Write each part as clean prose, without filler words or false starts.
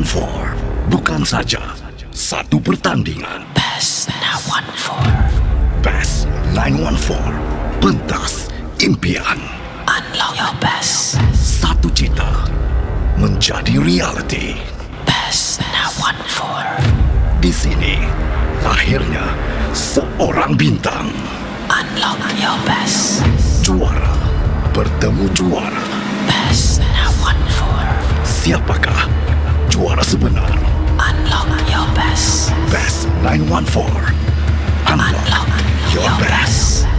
914 bukan saja satu pertandingan. Best 914. Best 914, pentas impian. Unlock your best. Satu cita menjadi realiti. Best 914. Di sini lahirnya seorang bintang. Unlock your best. Juara bertemu juara. Best 914. Siapakah juara sebenar? Unlock your best. Best 914. Unlock your best.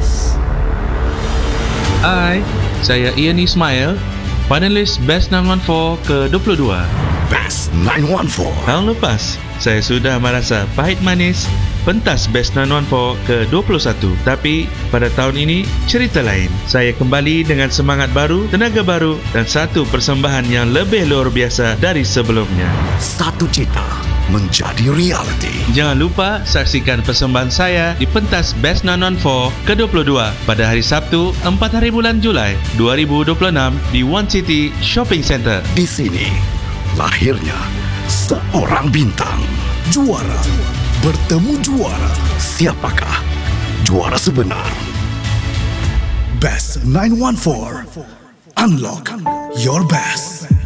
Hai, saya Ian Ismail, panelis Best 914 ke-22. Best 914. Tahun lepas, saya sudah merasa pahit manis pentas Best 914 ke-21. Tapi pada tahun ini, cerita lain. Saya kembali dengan semangat baru, tenaga baru dan satu persembahan yang lebih luar biasa dari sebelumnya. Satu cita menjadi realiti. Jangan lupa saksikan persembahan saya di pentas Best 914 ke-22 pada hari Sabtu 4 hari bulan Julai 2026 di One City Shopping Centre. Di sini lahirnya seorang bintang. Juara bertemu juara. Siapakah juara sebenar? Best 914. Unlock your best.